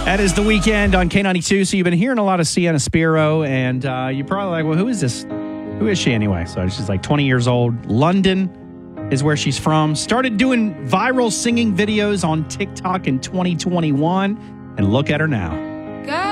That is The Weeknd on K92. So you've been hearing a lot of Sienna Spiro, and you're probably like, well, who is this? Who is she anyway? So she's like 20 years old. London is where she's from. Started doing viral singing videos on TikTok in 2021, and look at her now.